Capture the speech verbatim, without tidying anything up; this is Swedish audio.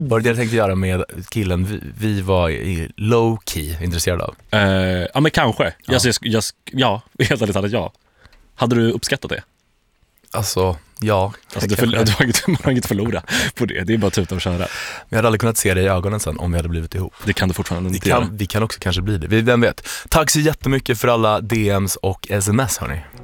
Var det det jag tänkte göra med killen vi, vi var i low key intresserade av? Uh, ja, men kanske. Ja, jag, jag, jag, ja helt ärligt talat, ja. Hade du uppskattat det? Alltså, ja. Alltså, du, för, du har inget, man har inget förlora på det. Det är bara typ att köra. Jag hade aldrig kunnat se det i ögonen sen om vi hade blivit ihop. Det kan du fortfarande inte vi kan, göra. Vi kan också kanske bli det. Vem vet. Tack så jättemycket för alla D Ms och sms, hörni.